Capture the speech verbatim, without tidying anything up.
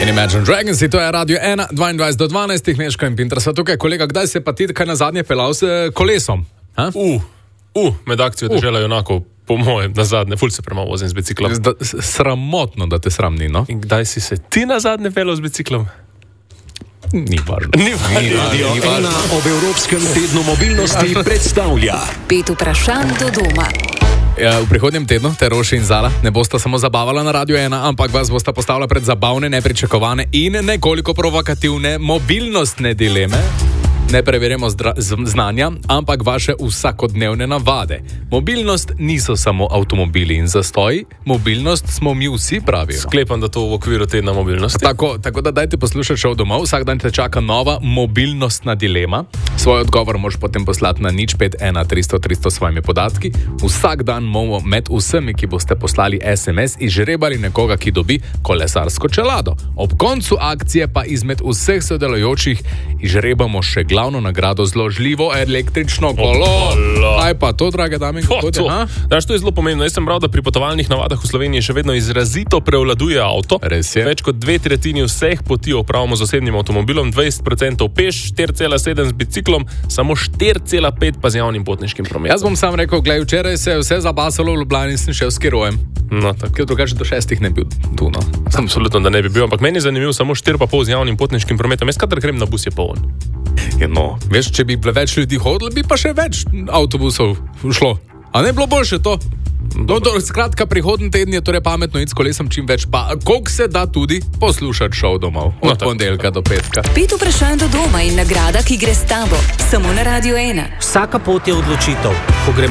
Imagine Dragons, to je Radio ena, dvaindvajset do dvanajst, Meško in Pinter so tukaj. Kolega, kdaj se pa ti kaj na zadnje pelal s kolesom? Uh, uh, med akcijo uh. dežela junakov, po mojem, na zadnje, ful se premalo vozim z biciklom. Zda, sramotno, da te sram ni, no? In kdaj si se ti na zadnje pelal z biciklom? Ni važno. Ni važno. Radio ena ob Evropskem tednu mobilnosti predstavlja Pet vprašanj do doma. Ja, v prihodnjem tednu te Roši in Zala ne bosta samo zabavala na Radio ena, ampak vas bosta postavila pred zabavne, nepričakovane in nekoliko provokativne mobilnostne dileme. Ne preverjamo zdra- z- znanja, ampak vaše vsakodnevne navade. Mobilnost niso samo avtomobili in zastoji, mobilnost smo mi vsi, pravijo. Sklepam, da to v okviru tedna mobilnosti. Tako, tako da dajte poslušati šov domov, vsak dan te čaka nova mobilnostna dilema. Svoj odgovor moš potem poslati na nič pet ena tristo tristo s svojimi podatki. Vsak dan bomo med vsemi, ki boste poslali es em es, izžrebali nekoga, ki dobi kolesarsko čelado. Ob koncu akcije pa izmed vseh sodelujočih izžrebamo še glavno nagrado, zložljivo električno kolo. Kaj pa to, drage dame in gospodje? Daš, to je zelo pomembno. Jaz sem bral, da pri potovalnih navadah v Sloveniji še vedno izrazito prevladuje avto. Res je. Več kot dve tretjini vseh poti opravimo z osebnim avtomobilom, dvajset procentov peš, štiri cela sedem z biciklom, samo štiri cela pet pa z javnim potniškim prometom. Jaz bom sam rekel, glej, včeraj se je vse zabasalo v Ljubljani in sem šel s kirojem. No, tako. Ker drugače do šestih ne bi bil tu, no. Absolutno, da ne bi bil, ampak meni je zanimivo samo štiri pa pol z javnim potniškim prometom. Jaz kadar grem na bus je poln. Ja, no, veš, če bi več ljudi hodili, bi pa še več avtobusov šlo. A ne bilo boljše to? No, to, skratka, prihodnji teden je torej pametno iti s kolesom čim več, pa koliko se da tudi poslušati šov domov. Od no, ponedeljka do petka. Pet vprašanj do doma in nagrada, ki gre s tabo. Samo na Radio ena. Vsaka pot je odločitev, ko gremo